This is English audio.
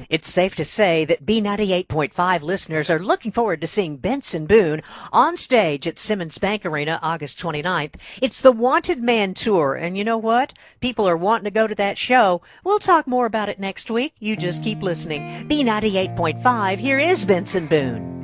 It's safe to say that B98.5 listeners are looking forward to seeing Benson Boone on stage at Simmons Bank Arena August 29th. It's the Wanted Man Tour, and you know what? People are wanting to go to that show. We'll talk more about it next week. You just keep listening. B98.5, here is Benson Boone.